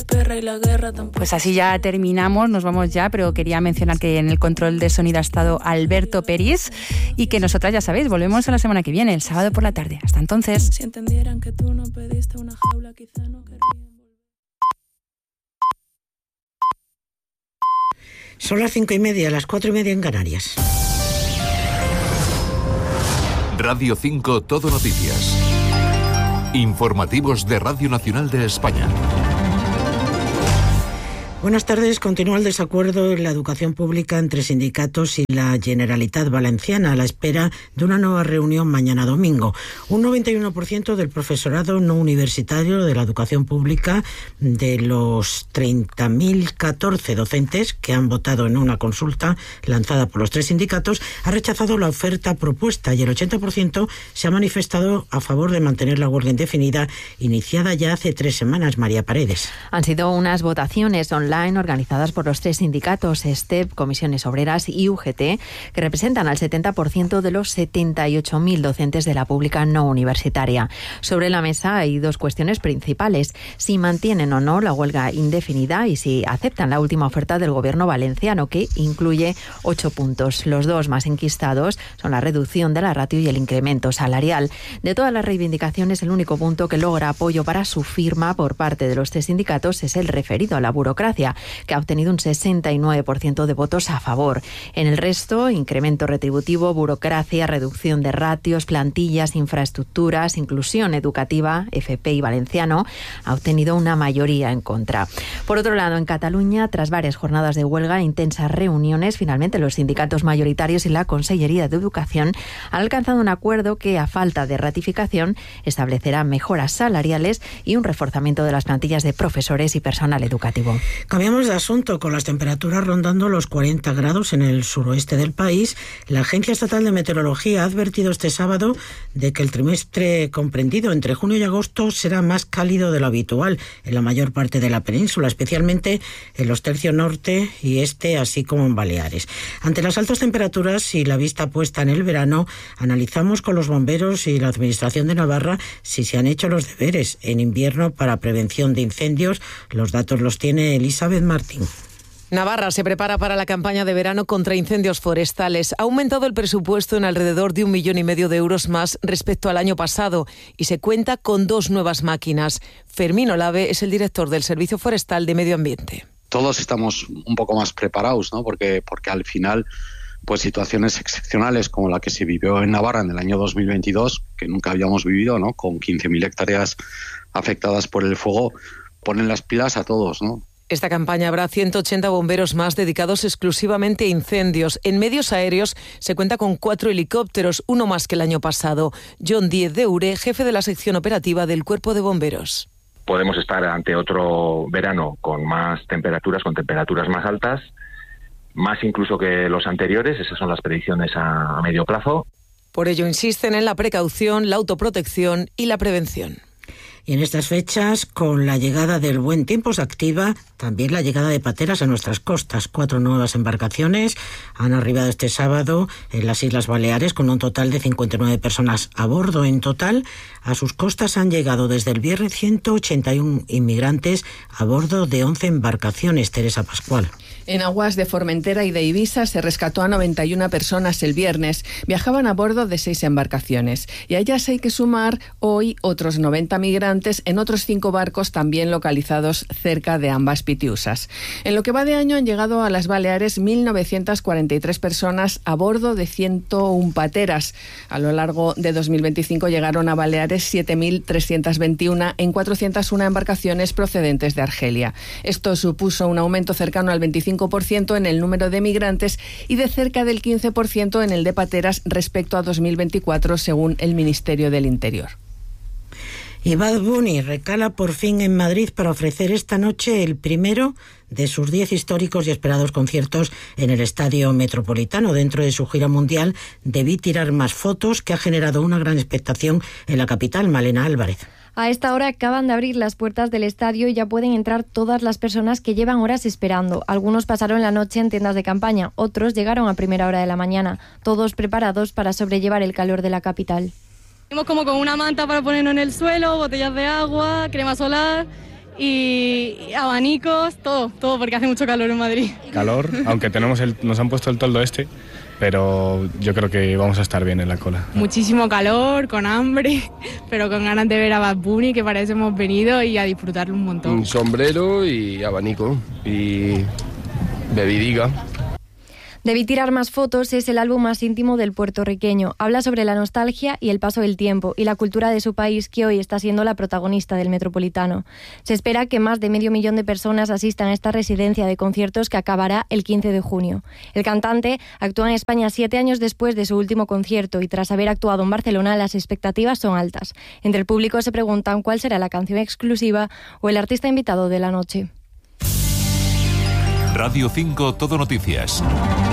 Pues así ya terminamos, nos vamos ya, pero quería mencionar que en el control de sonido ha estado Alberto Peris y que nosotras, ya sabéis, volvemos a la semana que viene, el sábado por la tarde. Hasta entonces. Si entendieran que tú no pediste una jaula, quizá no querrían. Son las 5:30, las 4:30 en Canarias. Radio 5 Todo Noticias. Informativos de Radio Nacional de España. Buenas tardes. Continúa el desacuerdo en la educación pública entre sindicatos y la Generalitat Valenciana a la espera de una nueva reunión mañana domingo. Un 91% del profesorado no universitario de la educación pública, de los 30.014 docentes que han votado en una consulta lanzada por los tres sindicatos, ha rechazado la oferta propuesta y el 80% se ha manifestado a favor de mantener la huelga indefinida iniciada ya hace 3 semanas. María Paredes. Han sido unas votaciones online organizadas por los tres sindicatos STEP, Comisiones Obreras y UGT, que representan al 70% de los 78.000 docentes de la pública no universitaria. Sobre la mesa hay 2 cuestiones principales: si mantienen o no la huelga indefinida y si aceptan la última oferta del gobierno valenciano, que incluye 8 puntos. Los 2 más enquistados son la reducción de la ratio y el incremento salarial. De todas las reivindicaciones, el único punto que logra apoyo para su firma por parte de los tres sindicatos es el referido a la burocracia, que ha obtenido un 69% de votos a favor. En el resto, incremento retributivo, burocracia, reducción de ratios, plantillas, infraestructuras, inclusión educativa, FP y valenciano, ha obtenido una mayoría en contra. Por otro lado, en Cataluña, tras varias jornadas de huelga e intensas reuniones, finalmente los sindicatos mayoritarios y la Consellería de Educación han alcanzado un acuerdo que, a falta de ratificación, establecerá mejoras salariales y un reforzamiento de las plantillas de profesores y personal educativo. Cambiamos de asunto. Con las temperaturas rondando los 40 grados en el suroeste del país, la Agencia Estatal de Meteorología ha advertido este sábado de que el trimestre comprendido entre junio y agosto será más cálido de lo habitual en la mayor parte de la península, especialmente en los tercios norte y este, así como en Baleares. Ante las altas temperaturas y la vista puesta en el verano, analizamos con los bomberos y la Administración de Navarra si se han hecho los deberes en invierno para prevención de incendios. Los datos los tiene Elizabeth Martín. Navarra se prepara para la campaña de verano contra incendios forestales. Ha aumentado el presupuesto en alrededor de 1,5 millones de euros más respecto al año pasado y se cuenta con 2 nuevas máquinas. Fermín Olave es el director del Servicio Forestal de Medio Ambiente. Todos estamos un poco más preparados, ¿no? Porque al final, pues situaciones excepcionales como la que se vivió en Navarra en el año 2022, que nunca habíamos vivido, ¿no? Con 15.000 hectáreas afectadas por el fuego, ponen las pilas a todos, ¿no? Esta campaña habrá 180 bomberos más dedicados exclusivamente a incendios. En medios aéreos se cuenta con 4 helicópteros, uno más que el año pasado. John Díez de Ure, jefe de la sección operativa del Cuerpo de Bomberos. Podemos estar ante otro verano con más temperaturas, con temperaturas más altas, más incluso que los anteriores. Esas son las predicciones a medio plazo. Por ello insisten en la precaución, la autoprotección y la prevención. Y en estas fechas, con la llegada del buen tiempo, se activa también la llegada de pateras a nuestras costas. 4 nuevas embarcaciones han arribado este sábado en las Islas Baleares con un total de 59 personas a bordo. En total, a sus costas han llegado desde el viernes 181 inmigrantes a bordo de 11 embarcaciones. Teresa Pascual. En aguas de Formentera y de Ibiza se rescató a 91 personas el viernes. Viajaban a bordo de 6 embarcaciones. Y a ellas hay que sumar hoy otros 90 migrantes en otros 5 barcos también localizados cerca de ambas Pitiusas. En lo que va de año han llegado a las Baleares 1.943 personas a bordo de 101 pateras. A lo largo de 2025 llegaron a Baleares 7.321 en 401 embarcaciones procedentes de Argelia. Esto supuso un aumento cercano al 25% en el número de migrantes y de cerca del 15% en el de pateras respecto a 2024, según el Ministerio del Interior. Y Bad Bunny recala por fin en Madrid para ofrecer esta noche el primero de sus 10 históricos y esperados conciertos en el Estadio Metropolitano. Dentro de su gira mundial, Debí tirar más fotos, que ha generado una gran expectación en la capital. Malena Álvarez. A esta hora acaban de abrir las puertas del estadio y ya pueden entrar todas las personas que llevan horas esperando. Algunos pasaron la noche en tiendas de campaña, otros llegaron a primera hora de la mañana, todos preparados para sobrellevar el calor de la capital. Como con una manta para ponernos en el suelo, botellas de agua, crema solar y abanicos, todo porque hace mucho calor en Madrid. Calor, aunque nos han puesto el toldo pero yo creo que vamos a estar bien en la cola. Muchísimo calor, con hambre, pero con ganas de ver a Bad Bunny, que para eso hemos venido, y a disfrutarlo un montón. Un sombrero y abanico y bebidiga. Debí tirar más fotos es el álbum más íntimo del puertorriqueño. Habla sobre la nostalgia y el paso del tiempo y la cultura de su país, que hoy está siendo la protagonista del Metropolitano. Se espera que más de 500.000 de personas asistan a esta residencia de conciertos que acabará el 15 de junio. El cantante actúa en España 7 años después de su último concierto y tras haber actuado en Barcelona las expectativas son altas. Entre el público se preguntan cuál será la canción exclusiva o el artista invitado de la noche. Radio 5 Todo Noticias.